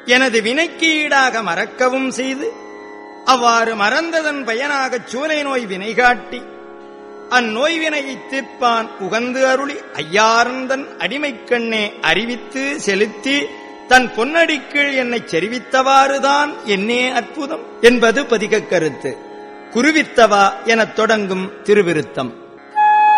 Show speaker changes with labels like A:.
A: எனது வினைக்கு ஈடாக மறக்கவும் செய்து அவ்வாறு மறந்ததன் பயனாகச் சூலை நோய் வினை காட்டி அந்நோய்வினையைத் தீர்ப்பான் உகந்து அருளி ஐயாரந்தன் அடிமைக்கண்ணே அறிவித்து செலுத்தி தன் பொன்னடிக்கீழ் என்னைச் செறிவித்தவாறுதான் என்னே அற்புதம் என்பது பதிகக் கருத்து. குருவித்தவா எனத் தொடங்கும் திருவிருத்தம்.